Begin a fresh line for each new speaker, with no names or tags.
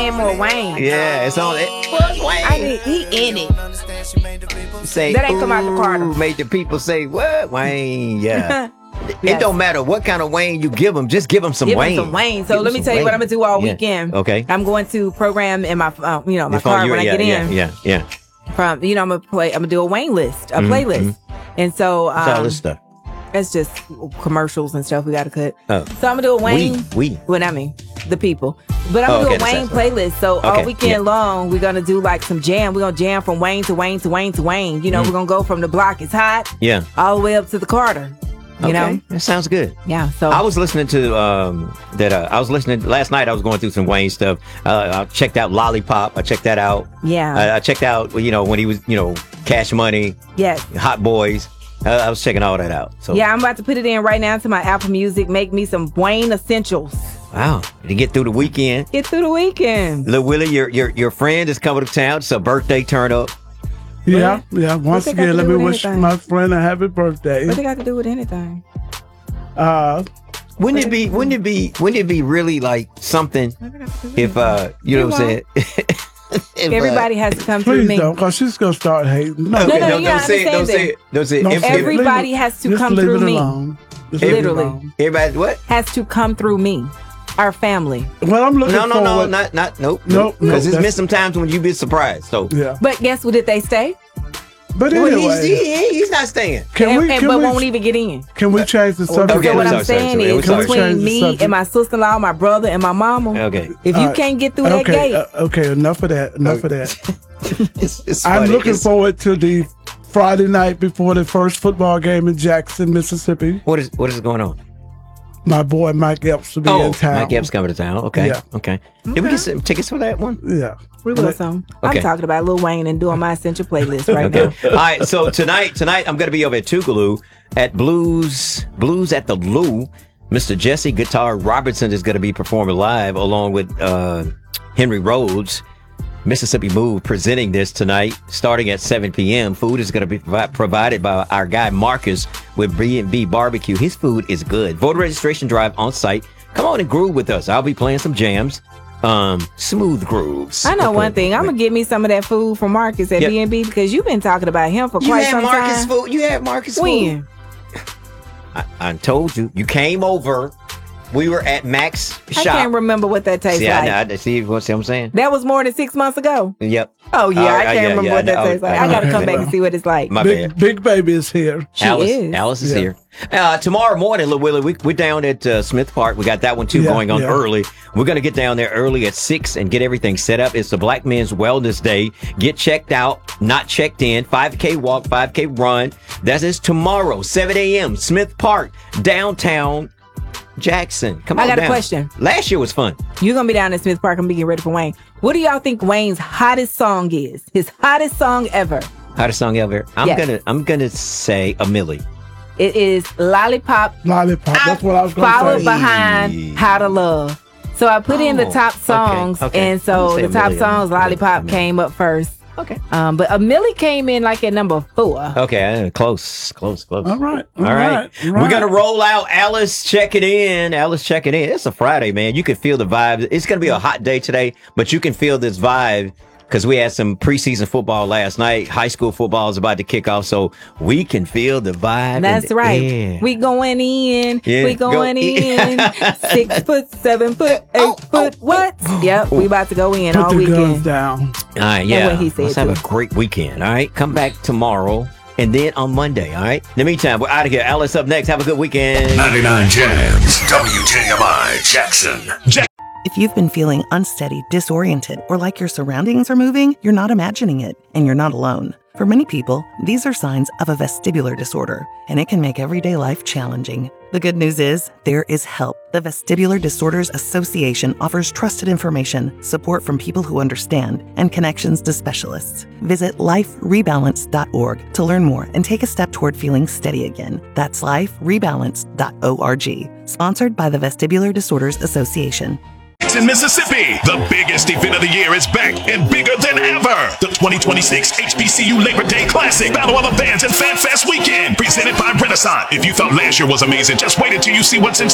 saying more Wayne.
Yeah, it's on it. What's Wayne?
I mean, he in it.
Say,
That ain't come out the Carter.
Made the people say, what? Wayne, yeah.
Yes.
It don't matter what kind of Wayne you give them, just give them some Wayne.
Give him some Wayne. So
Give
let me
him
tell
some
you what
Wayne.
I'm gonna do all
Yeah.
weekend.
Okay.
I'm going to program in my, my
Your
car
phone,
when I get in.
Yeah.
From I'm gonna do a Wayne list, a playlist, and so
What's all this stuff?
it's just commercials and stuff we got to cut.
Oh.
So I'm gonna do a Wayne. Well, I mean the people, but I'm gonna do a Wayne playlist. So all weekend long, we're gonna do like some jam. We're gonna jam from Wayne to Wayne to Wayne to Wayne. You know, we're gonna go from the block is hot, all the way up to the Carter. You know,
that sounds good.
Yeah. So
I was listening to I was listening last night. I was going through some Wayne stuff. I checked out Lollipop. I checked that out.
Yeah.
I checked out when he was Cash Money.
Yes.
Hot Boys. I was checking all that out. So
yeah, I'm about to put it in right now to my Apple Music. Make me some Wayne essentials.
Wow. To get through the weekend.
Get through the weekend.
Lil Willie, your friend is coming to town. It's a birthday turn up.
Yeah. Once again, let me wish my friend a happy birthday.
What they got to do with anything?
Wouldn't it be really like something if you know what I'm saying?
Everybody has to come through
Please
me.
don't, because she's gonna start hating.
No,
don't say it. Don't say it.
Everybody has to come through me. Literally.
Everybody what?
Has to come through me. Our family.
Well, I'm looking
forward. Nope. Because it's been some times when you be surprised. So
yeah.
But guess what? Did they stay?
But anyway,
he's not staying.
Won't even get in.
Can we change the subject?
So what I'm saying is, between me and my sister-in-law, my brother, and my mama, if you can't get through that gate,
okay, enough of that.
It's
I'm
funny.
looking forward to the Friday night before the first football game in Jackson, Mississippi.
What is going on?
My boy Mike Epps will be in town.
Mike Epps coming to town. Okay.
Yeah.
Okay. Did we get some tickets for that one?
Yeah.
We will some.
Okay.
I'm talking about Lil Wayne and doing my essential playlist right now.
All right. So tonight I'm going to be over at Tougaloo at Blues at the Lou. Mr. Jesse Guitar Robertson is going to be performing live along with Henry Rhodes. Mississippi Move presenting this tonight starting at 7 p.m. Food is going to be provided by our guy Marcus with B&B Barbecue. His food is good. Voter registration drive on site. Come on and groove with us. I'll be playing some jams. Smooth grooves.
I know one thing. I'm going to get me some of that food from Marcus at B&B because you've been talking about him for quite some time.
You had Marcus food?
When?
I told you. You came over. We were at Mac's shop.
I can't remember what that tastes like.
I see what I'm saying.
That was more than 6 months ago.
Yep.
Oh, yeah. I can't remember what that tastes like. I got to come back and see what it's like.
My bad.
Big Baby is here.
Alice is here. Tomorrow morning, Lil Willie, we're down at Smith Park. We got that one, too, going on early. We're going to get down there early at 6 and get everything set up. It's the Black Men's Wellness Day. Get checked out, not checked in. 5K walk, 5K run. That is tomorrow, 7 a.m., Smith Park, downtown Jackson. Come on down.
I got a question.
Last year was fun.
You're going to be down at Smith Park and be getting ready for Wayne. What do y'all think Wayne's hottest song is? His hottest song ever?
Hottest song ever? I'm gonna say A Milli.
It is Lollipop.
That's what I was going to say.
Followed behind How to Love. So I put in the top songs, and so the top songs, Lollipop came up first.
Okay.
But A Milli came in like at number 4.
Okay, close.
All right.
We're gonna roll out Alice checking in. It's a Friday, man. You can feel the vibe. It's gonna be a hot day today, but you can feel this vibe because we had some preseason football last night. High school football is about to kick off, so we can feel the vibe.
That's right. We going in.
Yeah,
we going in. 6 foot, 7 foot, 8 foot. What? Yep, we about to go in all weekend.
Guns down.
All right, yeah.
What he said
Let's have a great weekend. All right, come back tomorrow. And then on Monday, all right? In the meantime, we're out of here. Alice up next. Have a good weekend.
99 Jams, WJMI, Jackson.
If you've been feeling unsteady, disoriented, or like your surroundings are moving, you're not imagining it, and you're not alone. For many people, these are signs of a vestibular disorder, and it can make everyday life challenging. The good news is, there is help. The Vestibular Disorders Association offers trusted information, support from people who understand, and connections to specialists. Visit liferebalance.org to learn more and take a step toward feeling steady again. That's liferebalance.org. Sponsored by the Vestibular Disorders Association.
In Mississippi, the biggest event of the year is back and bigger than ever. The 2026 HBCU Labor Day Classic Battle of the Bands and Fan Fest Weekend, presented by Renaissance. If you thought last year was amazing, just wait until you see what's in